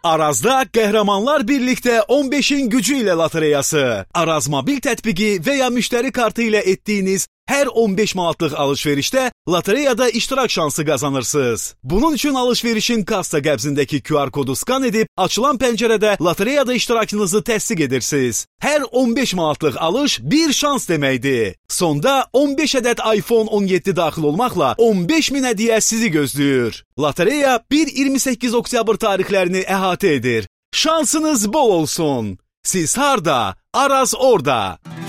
Arazda Qəhrəmanlar birlikdə 15'in gücü ilə lotereyası. Araz mobil tətbiqi və ya müştəri kartı ilə etdiyiniz hər 15 manatlıq alış-verişdə lotereyada iştirak şansı qazanırsınız. Bunun üçün alış-verişin kassa qəbzindəki QR kodu skan edib, açılan pəncərədə lotereyada iştirakınızı təsdiq edirsiniz. Hər 15 manatlıq alış bir şans deməkdir. Sonda 15 ədəd iPhone 17 daxil olmaqla 15.000 hədiyyə sizi gözləyir. Lotereya 1-28 oktyabr tarixlərini əhatə edir. Şansınız bol olsun. Siz harda? Araz orada.